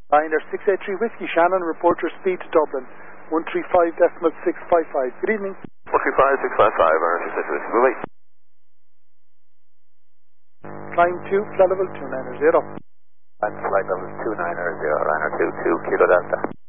Liner 683 Whiskey Shannon, report your speed to Dublin, 135.655. Good evening. 135.655, Liner 683 Whiskey. Wait. Climb 2, flight level 290. Flight level 290, Liner 22, Kilo Delta.